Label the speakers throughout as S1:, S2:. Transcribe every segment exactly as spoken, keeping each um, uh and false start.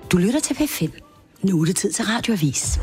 S1: Du lytter til P fem. Nu er det tid til Radioavis.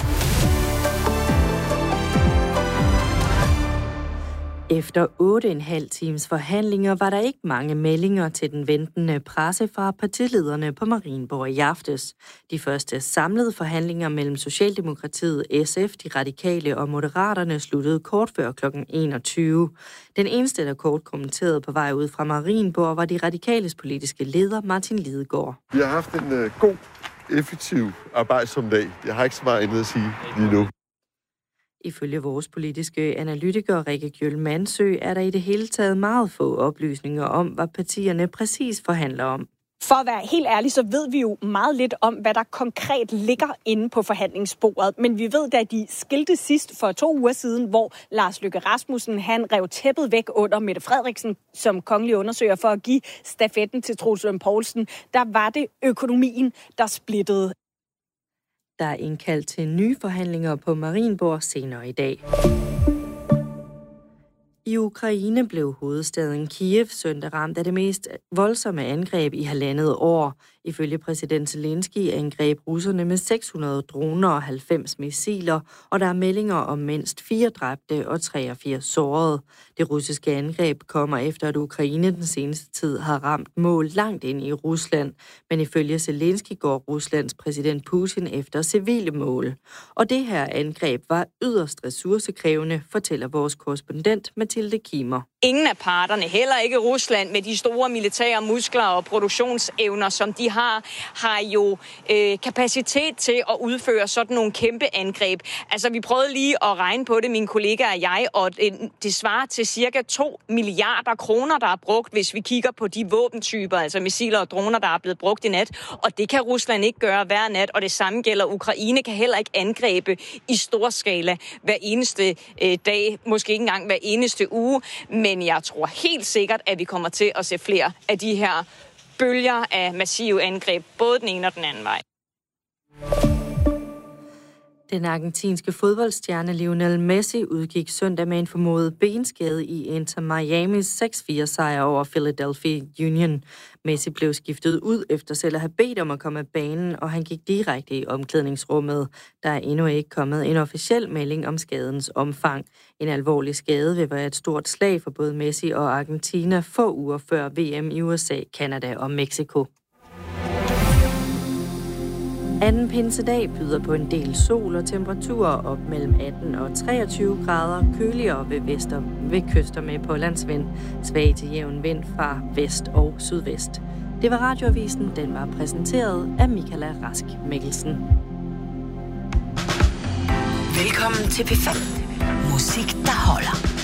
S2: Efter otte og en halv times forhandlinger var der ikke mange meldinger til den ventende presse fra partilederne på Marienborg i aftes. De første samlede forhandlinger mellem Socialdemokratiet, S F, De Radikale og Moderaterne sluttede kort før klokken enogtyve. Den eneste, der kort kommenterede på vej ud fra Marienborg, var De Radikales politiske leder Martin Lidegaard.
S3: Vi har haft en uh, god, effektiv arbejdsom dag. Jeg har ikke så meget andet at sige lige nu.
S2: Ifølge vores politiske analytiker Rikke Gjøl Mansø er der i det hele taget meget få oplysninger om, hvad partierne præcis forhandler om.
S4: For at være helt ærlig, så ved vi jo meget lidt om, hvad der konkret ligger inde på forhandlingsbordet. Men vi ved, da de skilte sidst for to uger siden, hvor Lars Løkke Rasmussen han rev tæppet væk under Mette Frederiksen som kongelig undersøger for at give stafetten til Troels Lund Poulsen, der var det økonomien, der splittede.
S2: Der er indkaldt til nye forhandlinger på Marienborg senere i dag. I Ukraine blev hovedstaden Kiev søndag ramt af det mest voldsomme angreb i halvandet år. Ifølge præsident Zelensky angreb russerne med seks hundrede droner og halvfems missiler, og der er meldinger om mindst fire dræbte og treogfirs sårede. Det russiske angreb kommer efter, at Ukraine den seneste tid har ramt mål langt ind i Rusland, men ifølge Zelensky går Ruslands præsident Putin efter civile mål. Og det her angreb var yderst ressourcekrævende, fortæller vores korrespondent Mathilde Kimer.
S5: Ingen af parterne, heller ikke Rusland med de store militære muskler og produktionsevner, som de har, har jo øh, kapacitet til at udføre sådan nogle kæmpe angreb. Altså, vi prøvede lige at regne på det, mine kollegaer og jeg, og det, det svarer til cirka to milliarder kroner, der er brugt, hvis vi kigger på de våbentyper, altså missiler og droner, der er blevet brugt i nat. Og det kan Rusland ikke gøre hver nat, og det samme gælder Ukraine, kan heller ikke angribe i stor skala hver eneste øh, dag, måske ikke engang hver eneste uge. Men jeg tror helt sikkert, at vi kommer til at se flere af de her bølger af massive angreb, både den ene og den anden vej.
S2: Den argentinske fodboldstjerne Lionel Messi udgik søndag med en formodet benskade i Inter Miamis seks fire sejr over Philadelphia Union. Messi blev skiftet ud efter selv at have bedt om at komme af banen, og han gik direkte i omklædningsrummet. Der er endnu ikke kommet en officiel melding om skadens omfang. En alvorlig skade vil være et stort slag for både Messi og Argentina få uger før V M i U S A, Canada og Mexico. Anden pinsedag byder på en del sol og temperaturer op mellem atten og treogtyve grader, køligere ved, vester, ved kyster med på landsvind, svag til jævn vind fra vest og sydvest. Det var Radioavisen, den var præsenteret af Michaela Rask Mikkelsen.
S1: Velkommen til P fem. Musik, der holder.